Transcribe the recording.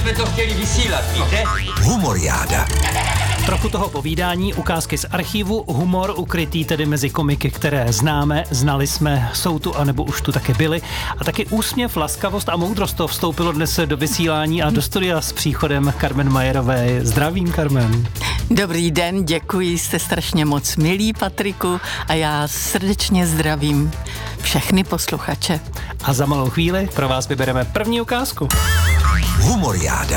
jsme to chtěli vysílat, víte? Humoriáda. Trochu toho povídání, ukázky z archivu, humor ukrytý tedy mezi komiky, které známe, znali jsme, jsou tu anebo už tu taky byli. A taky úsměv, laskavost a moudrost to vstoupilo dnes do vysílání a do studia s příchodem Carmen Mayerové. Zdravím, Carmen. Dobrý den, děkuji, jste strašně moc milý, Patriku, a já srdečně zdravím všechny posluchače. A za malou chvíli pro vás vybereme první ukázku. Humoriáda.